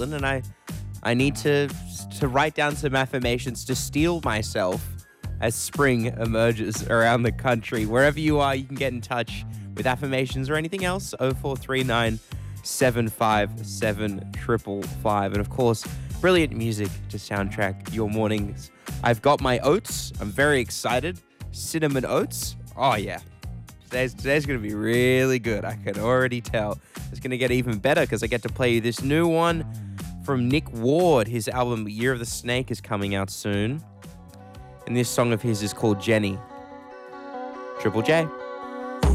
Dylan, and I need to write down some affirmations to steel myself as spring emerges around the country. Wherever you are, you can get in touch with affirmations or anything else. 0439 757 555. And of course, brilliant music to soundtrack your mornings. I've got my oats. I'm very excited. Cinnamon oats. Oh, yeah. Today's going to be really good. I can already tell. It's going to get even better because I get to play you this new one from Nick Ward. His album Year of the Snake is coming out soon. And this song of his is called Jenny. Triple J.